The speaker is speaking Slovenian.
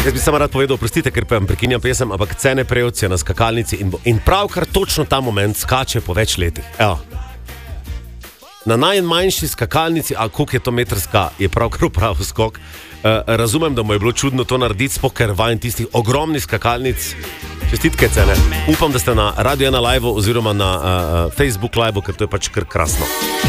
Jaz bi samo rad povedal, prostite, ker prekinjam pesem, ampak Cene Prevc je na skakalnici in pravkar točno ta moment skače po več letih. Evo. Na najmanjši skakalnici, a koliko je to metrska, je pravkar prav skok. Razumem, da mu je bilo čudno to narediti, ker vajen tistih ogromnih skakalnic. Čestitke, Cene. Upam, da ste na Radio 1 live oziroma na Facebook live, ker to je pač kar krasno.